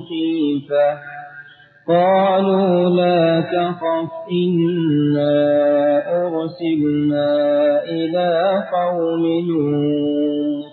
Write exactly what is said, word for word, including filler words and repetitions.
خِيفَةً قالوا لا تخف إنا أرسلنا إلى قوم لوط